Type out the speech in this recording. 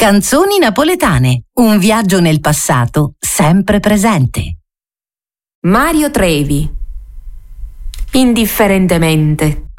Canzoni napoletane, un viaggio nel passato sempre presente. Mario Trevi. Indifferentemente.